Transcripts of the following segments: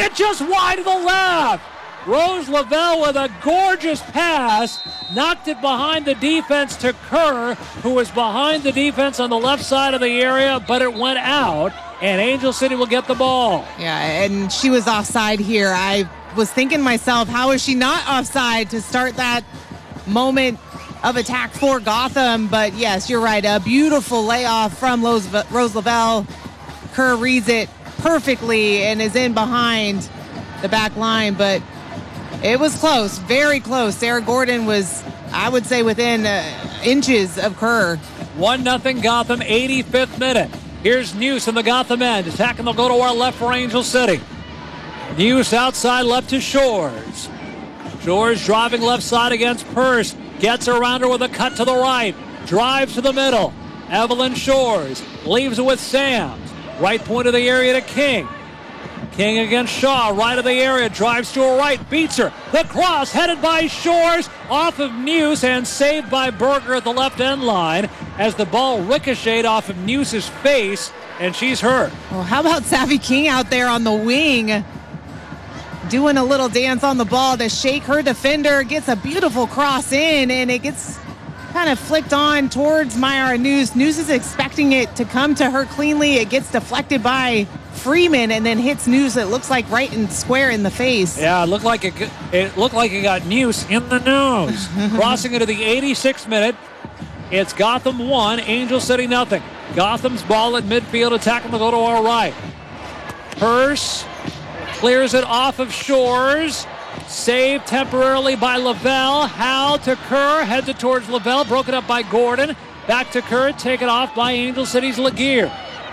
and just wide to the left. Rose Lavelle with a gorgeous pass, knocked it behind the defense to Kerr, who was behind the defense on the left side of the area, but it went out, and Angel City will get the ball. Yeah, and she was offside here. I was thinking myself, how is she not offside to start that moment of attack for Gotham? But yes, you're right. A beautiful layoff from Rose Lavelle. Kerr reads it perfectly and is in behind the back line, but it was close, very close. Sarah Gordon was, I would say, within inches of Kerr. 1-0 Gotham, 85th minute. Here's Neuse in the Gotham end. Attacking will go to our left for Angel City. Neuse outside left to Shores. Shores driving left side against Purse. Gets around her with a cut to the right. Drives to the middle. Evelyn Shores leaves it with Sams. Right point of the area to King. King against Shaw, right of the area, drives to her right, beats her. The cross headed by Shores, off of Neuse and saved by Berger at the left end line as the ball ricocheted off of Neuse's face, and she's hurt. Well, how about Savvy King out there on the wing doing a little dance on the ball to shake her defender, gets a beautiful cross in, and it gets kind of flicked on towards Mayara Neuse. Neuse is expecting it to come to her cleanly. It gets deflected by Freeman and then hits Neuse. It looks like right and square in the face. Yeah, it looked like it got Neuse in the nose. Crossing into the 86th minute. It's Gotham 1, Angel City nothing. Gotham's ball at midfield, attacking the go to our right. Purse clears it off of Shores. Saved temporarily by Lavelle. Howe to Kerr, heads it towards Lavelle, broken up by Gordon. Back to Kerr, taken off by Angel City's Laguerre.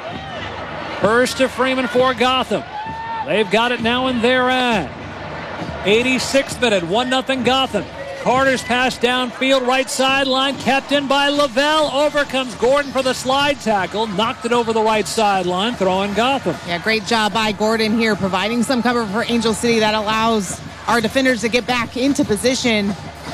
First to Freeman for Gotham. They've got it now in their end. 86th minute, 1-0 Gotham. Carter's pass downfield, right sideline, kept in by Lavelle. Over comes Gordon for the slide tackle. Knocked it over the right sideline, throwing Gotham. Yeah, great job by Gordon here, providing some cover for Angel City that allows our defenders to get back into position.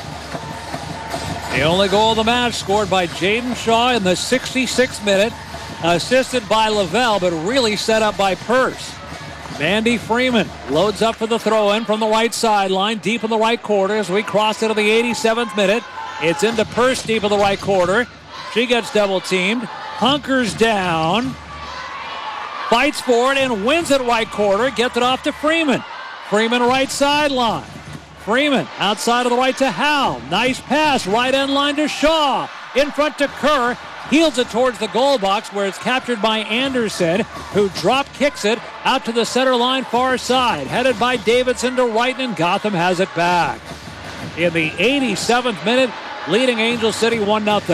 The only goal of the match scored by Jaden Shaw in the 66th minute. Assisted by Lavelle, but really set up by Purse. Mandy Freeman loads up for the throw-in from the right sideline, deep in the right quarter as we cross into the 87th minute. It's into Purse deep in the right quarter. She gets double-teamed, hunkers down, fights for it, and wins at right quarter. Gets it off to Freeman. Freeman right sideline. Freeman outside of the right to Howe. Nice pass, right end line to Shaw. In front to Kerr. Heels it towards the goal box where it's captured by Anderson, who drop kicks it out to the center line far side. Headed by Davidson to right, and Gotham has it back. In the 87th minute, leading Angel City 1-0.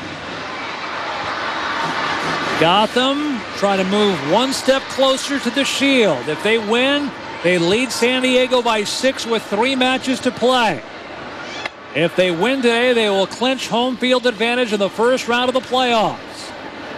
Gotham trying to move one step closer to the Shield. If they win, they lead San Diego by 6 with 3 matches to play. If they win today, they will clinch home field advantage in the first round of the playoffs.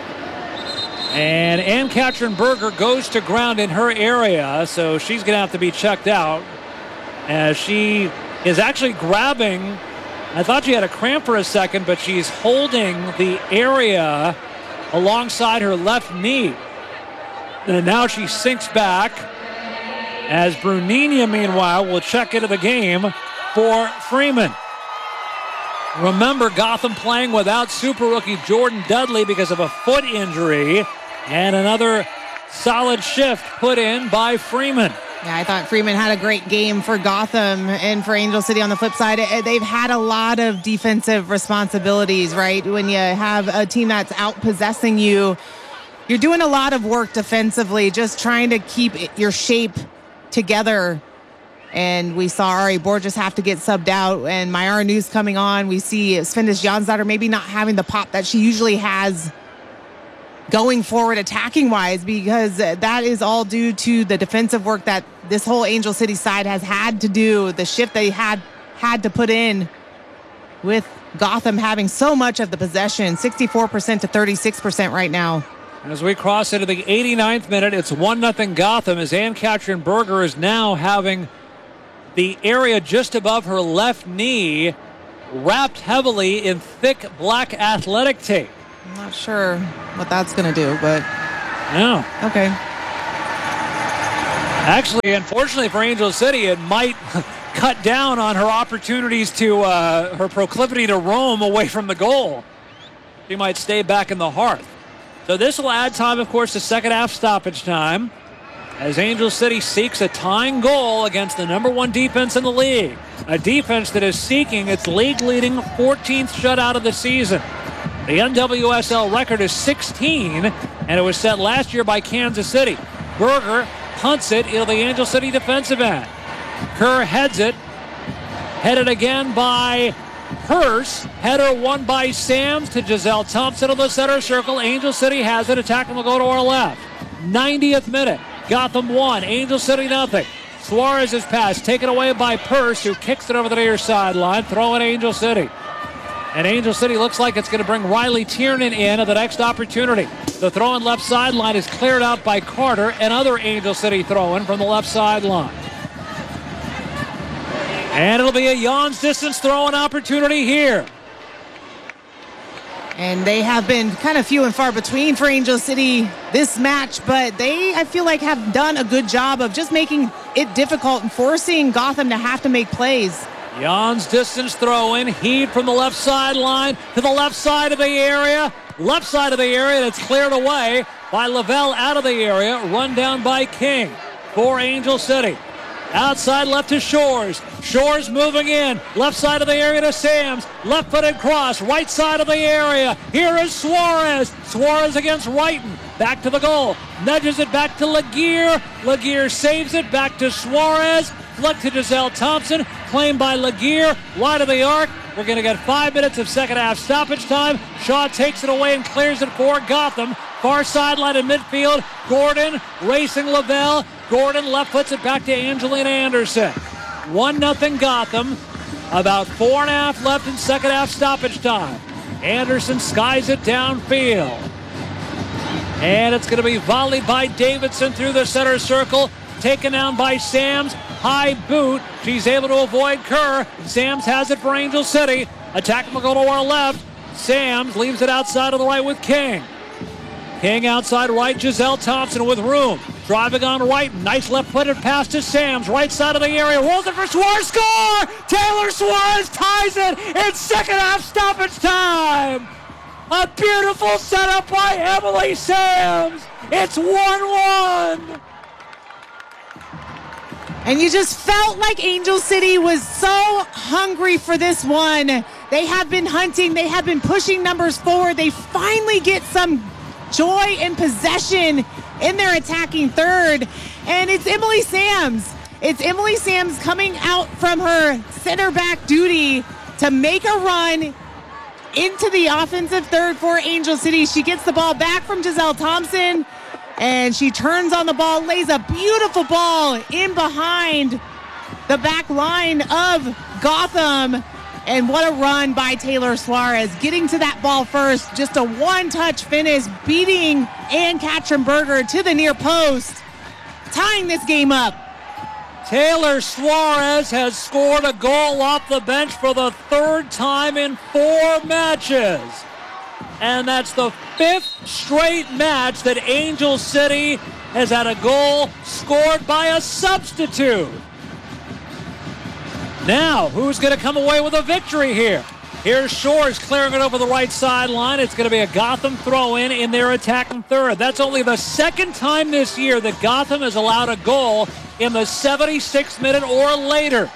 And Ann-Katrin Berger goes to ground in her area, so she's going to have to be checked out. As she is actually grabbing, I thought she had a cramp for a second, but she's holding the area alongside her left knee. And now she sinks back, as Bruninia, meanwhile, will check into the game for Freeman. Remember, Gotham playing without super rookie Jordan Dudley because of a foot injury, and another solid shift put in by Freeman. Yeah, I thought Freeman had a great game for Gotham, and for Angel City on the flip side, they've had a lot of defensive responsibilities, right? When you have a team that's out-possessing you, you're doing a lot of work defensively, just trying to keep your shape together. And we saw Ari Borges have to get subbed out, and Mayara Neuse coming on. We see Svendis Jansdottir maybe not having the pop that she usually has going forward attacking-wise, because that is all due to the defensive work that this whole Angel City side has had to do, the shift they had to put in with Gotham having so much of the possession, 64% to 36% right now. As we cross into the 89th minute, it's 1-0 Gotham, as Ann-Katrin Berger is now having the area just above her left knee wrapped heavily in thick black athletic tape. I'm not sure what that's going to do, but no. Okay. Actually, unfortunately for Angel City, it might cut down on her opportunities to, her proclivity to roam away from the goal. She might stay back in the hearth. So this will add time, of course, to second half stoppage time, as Angel City seeks a tying goal against the #1 defense in the league. A defense that is seeking its league-leading 14th shutout of the season. The NWSL record is 16, and it was set last year by Kansas City. Berger punts it into the Angel City defensive end. Kerr heads it. Headed again by Hurst. Header won by Sams to Giselle Thompson on the center circle. Angel City has it. Attacking will go to our left. 90th minute. Gotham 1. Angel City nothing. Suarez's pass taken away by Purse, who kicks it over the near sideline. Throw in Angel City. And Angel City looks like it's going to bring Riley Tiernan in at the next opportunity. The throw in left sideline is cleared out by Carter. Another Angel City throw in from the left sideline. And it'll be a Jan's distance throw-in opportunity here. And they have been kind of few and far between for Angel City this match, but they, I feel like, have done a good job of just making it difficult and forcing Gotham to have to make plays. Jan's distance throw-in, heaved from the left sideline to the left side of the area. Left side of the area, that's cleared away by Lavelle out of the area. Run down by King for Angel City. Outside left to Shores. Shores moving in. Left side of the area to Sams. Left-footed cross. Right side of the area. Here is Suarez. Suarez against Wrighton. Back to the goal. Nudges it back to Laguerre. Laguerre saves it. Back to Suarez. Flick to Giselle Thompson. Claimed by Laguerre. Wide of the arc. We're going to get 5 minutes of second half stoppage time. Shaw takes it away and clears it for Gotham. Far sideline in midfield. Gordon racing Lavelle. Gordon left puts it back to Angelina Anderson. 1-0 Gotham. About 4.5 left in second half stoppage time. Anderson skies it downfield. And it's going to be volleyed by Davidson through the center circle. Taken down by Sams. High boot. She's able to avoid Kerr. Sams has it for Angel City. Attack will go to our left. Sams leaves it outside of the right with King. King outside right. Giselle Thompson with room. Driving on right. Nice left-footed pass to Sams. Right side of the area. Rolls it for Suarez. Score! Taylor Suarez ties it. It's second half stoppage time. A beautiful setup by Emily Sams. It's 1-1. And you just felt like Angel City was so hungry for this one. They have been hunting. They have been pushing numbers forward. They finally get some joy and possession in their attacking third. And it's Emily Sams. It's Emily Sams coming out from her center back duty to make a run into the offensive third for Angel City. She gets the ball back from Giselle Thompson, and she turns on the ball, lays a beautiful ball in behind the back line of Gotham. And what a run by Taylor Suarez, getting to that ball first. Just a one-touch finish, beating Ann Katrenberger to the near post, tying this game up. Taylor Suarez has scored a goal off the bench for the third time in 4 matches. And that's the 5th straight match that Angel City has had a goal scored by a substitute. Now, who's going to come away with a victory here? Here's Shores clearing it over the right sideline. It's going to be a Gotham throw-in in their attacking third. That's only the second time this year that Gotham has allowed a goal in the 76th minute or later.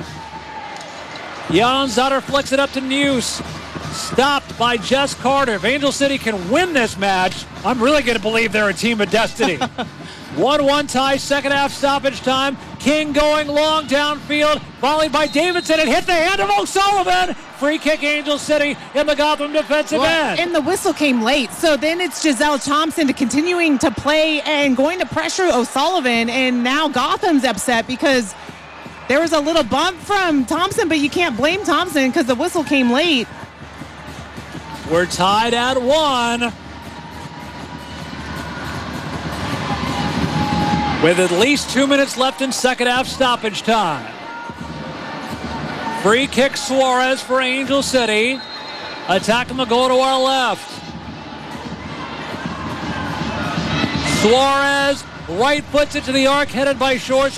Jan Zotter flicks it up to News. Stopped by Jess Carter. If Angel City can win this match, I'm really going to believe they're a team of destiny. 1-1 tie, second half stoppage time. King going long downfield, volleyed by Davidson. It hit the hand of O'Sullivan. Free kick Angel City in the Gotham defensive end. And the whistle came late, so then it's Giselle Thompson continuing to play and going to pressure O'Sullivan, and now Gotham's upset because there was a little bump from Thompson, but you can't blame Thompson because the whistle came late. We're tied at 1. With at least 2 minutes left in second half stoppage time. Free kick Suarez for Angel City. Attacking the goal to our left. Suarez Right foots it to the arc, headed by Shore.